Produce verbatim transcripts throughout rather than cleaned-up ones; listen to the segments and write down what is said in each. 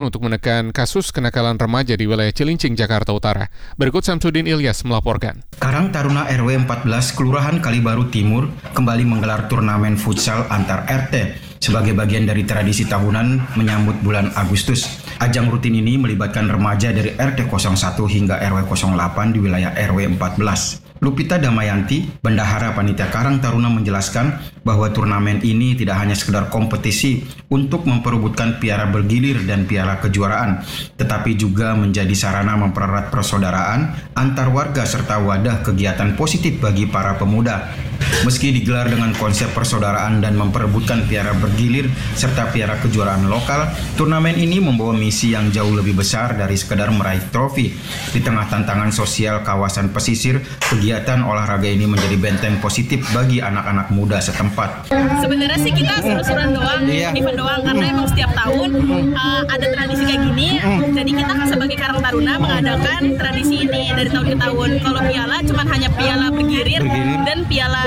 untuk menekan kasus kenakalan remaja di wilayah Cilincing, Jakarta Utara. Berikut Samsudin Ilyas melaporkan. Karang Taruna R W empat belas Kelurahan Kalibaru Timur kembali menggelar turnamen futsal antar R T sebagai bagian dari tradisi tahunan menyambut bulan Agustus. Ajang rutin ini melibatkan remaja dari R T nol satu hingga R W nol delapan di wilayah R W empat belas. Lupita Damayanti, Bendahara Panitia Karang Taruna menjelaskan bahwa turnamen ini tidak hanya sekedar kompetisi untuk memperebutkan piala bergilir dan piala kejuaraan, tetapi juga menjadi sarana mempererat persaudaraan antar warga serta wadah kegiatan positif bagi para pemuda. Meski digelar dengan konsep persaudaraan dan memperebutkan piala bergilir serta piala kejuaraan lokal, turnamen ini membawa misi yang jauh lebih besar dari sekedar meraih trofi. Di tengah tantangan sosial kawasan pesisir, kegiatan olahraga ini menjadi benteng positif bagi anak-anak muda setempat. Sebenarnya sih kita seru-seruan doang, iya. event doang, karena emang setiap tahun uh, ada tradisi kayak gini. Jadi kita sebagai Karang Taruna mengadakan tradisi ini dari tahun ke tahun. Kalau piala cuma hanya piala bergilir, bergilir. dan piala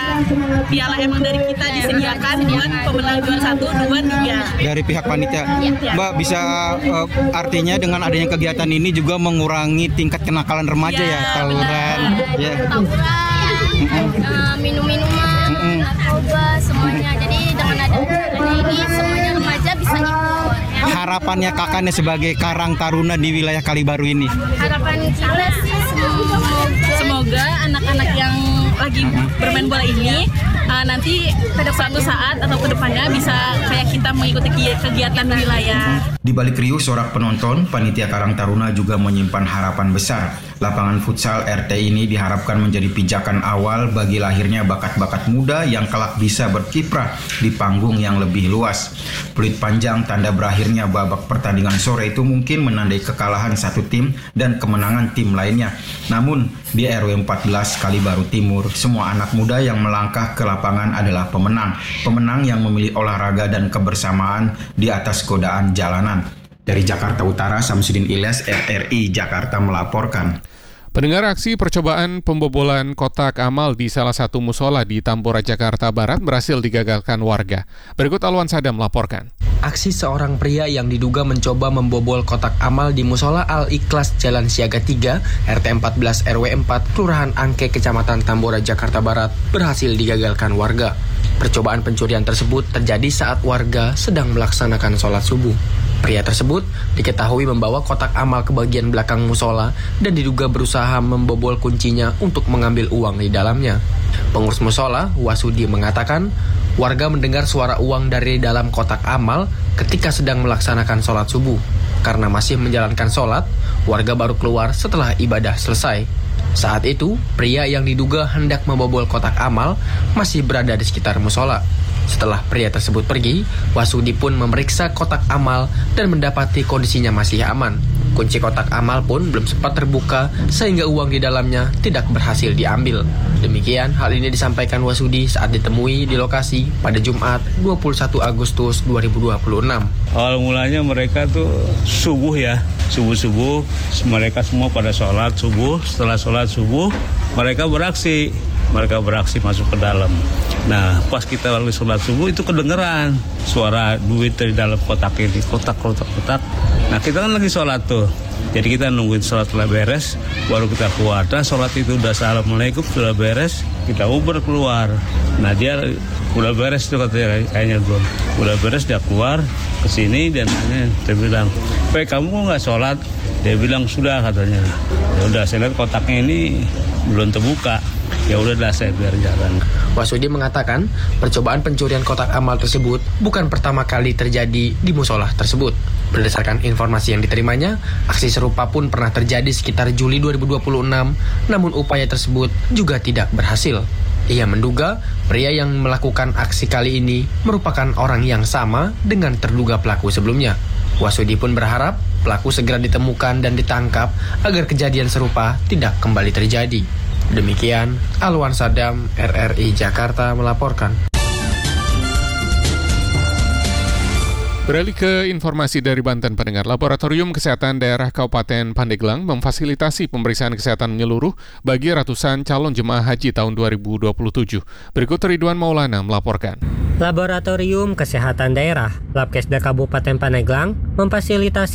piala emang dari kita disediakan buat pemenang juara satu, dua, tiga. Dari pihak panitia, ya. Mbak bisa uh, artinya dengan adanya kegiatan ini juga mengurangi tingkat kenakalan remaja ya, ya tawuran, ya, tawuran, uh, minum-minuman, mm-hmm. narkoba, semuanya. Jadi dengan adanya ini semuanya remaja bisa ikut. Harapannya kakaknya sebagai Karang Taruna di wilayah Kalibaru ini? Harapan kita sih semoga, semoga anak-anak yang lagi bermain bola ini uh, nanti pada suatu saat atau kedepannya bisa kayak kita mengikuti kegiatan di wilayah. Di balik riuh sorak penonton, Panitia Karang Taruna juga menyimpan harapan besar. Lapangan futsal R T ini diharapkan menjadi pijakan awal bagi lahirnya bakat-bakat muda yang kelak bisa berkiprah di panggung yang lebih luas. Peluit panjang tanda berakhirnya babak pertandingan sore itu mungkin menandai kekalahan satu tim dan kemenangan tim lainnya. Namun di R W empat belas Kalibaru Timur, semua anak muda yang melangkah ke lapangan adalah pemenang. Pemenang yang memilih olahraga dan kebersamaan di atas godaan jalanan. Dari Jakarta Utara, Samsudin Ilyas, R R I Jakarta melaporkan. Pendengar, aksi percobaan pembobolan kotak amal di salah satu musola di Tambora, Jakarta Barat berhasil digagalkan warga. Berikut Alwan Sadam melaporkan. Aksi seorang pria yang diduga mencoba membobol kotak amal di musola Al-Ikhlas Jalan Siaga tiga, R T empat belas R W empat, Kelurahan Angke, Kecamatan Tambora, Jakarta Barat, berhasil digagalkan warga. Percobaan pencurian tersebut terjadi saat warga sedang melaksanakan sholat subuh. Pria tersebut diketahui membawa kotak amal ke bagian belakang musola dan diduga berusaha membobol kuncinya untuk mengambil uang di dalamnya. Pengurus musola, Wasudi, mengatakan warga mendengar suara uang dari dalam kotak amal ketika sedang melaksanakan sholat subuh. Karena masih menjalankan sholat, warga baru keluar setelah ibadah selesai. Saat itu, pria yang diduga hendak membobol kotak amal masih berada di sekitar musola. Setelah pria tersebut pergi, Wasudi pun memeriksa kotak amal dan mendapati kondisinya masih aman. Kunci kotak amal pun belum sempat terbuka sehingga uang di dalamnya tidak berhasil diambil. Demikian hal ini disampaikan Wasudi saat ditemui di lokasi pada Jumat dua puluh satu Agustus dua ribu dua puluh enam. Awal mulanya mereka tuh subuh ya, subuh-subuh mereka semua pada sholat subuh. Setelah sholat subuh mereka beraksi, mereka beraksi masuk ke dalam. Nah, pas kita lagi sholat subuh itu kedengeran suara duit dari dalam kotak ini, kotak, kotak, kotak. Nah, kita kan lagi sholat tuh. Jadi kita nungguin sholat telah beres, baru kita keluar. Nah, sholat itu udah assalamualaikum, sudah beres, kita uber keluar. Nah, dia udah beres tuh katanya, kayaknya belum. Udah beres, dia keluar ke sini dan dia bilang, "Pe, kamu nggak sholat?" Dia bilang, "Sudah," katanya. Ya udah, saya lihat kotaknya ini belum terbuka. Ya udah dah, saya biar jalan. Wasudi mengatakan percobaan pencurian kotak amal tersebut bukan pertama kali terjadi di musola tersebut. Berdasarkan informasi yang diterimanya, aksi serupa pun pernah terjadi sekitar Juli dua ribu dua puluh enam, namun upaya tersebut juga tidak berhasil. Ia menduga pria yang melakukan aksi kali ini merupakan orang yang sama dengan terduga pelaku sebelumnya. Wasudi pun berharap pelaku segera ditemukan dan ditangkap agar kejadian serupa tidak kembali terjadi. Demikian, Alwan Sadam, R R I Jakarta melaporkan. Beralih ke informasi dari Banten, pendengar. Laboratorium Kesehatan Daerah Kabupaten Pandeglang memfasilitasi pemeriksaan kesehatan menyeluruh bagi ratusan calon jemaah haji tahun dua ribu dua puluh tujuh. Berikut Ridwan Maulana melaporkan. Laboratorium Kesehatan Daerah Labkesda Kabupaten Pandeglang memfasilitasi